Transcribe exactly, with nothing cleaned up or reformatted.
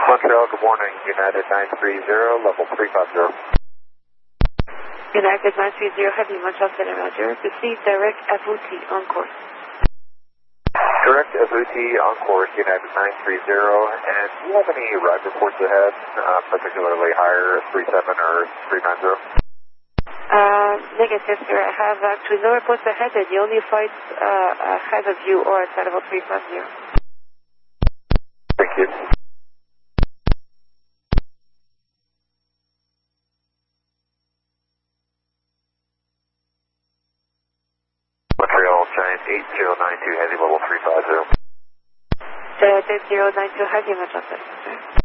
Montreal, good morning. United nine three zero, level three five zero. United nine three zero, Heavy Montreal Center, Roger. Receive direct F O T on course. Direct F O T on course, United nine three zero. And do you have any ride reports ahead, uh, particularly higher, three seven or three nine zero? Uh, negative, sir. I have actually no reports ahead. The only flights uh, ahead of you are at level three five zero. Thank you. Montreal, Giant eight zero nine two, heavy level three five zero. Giant eight zero nine two, Heavy Montreal Center.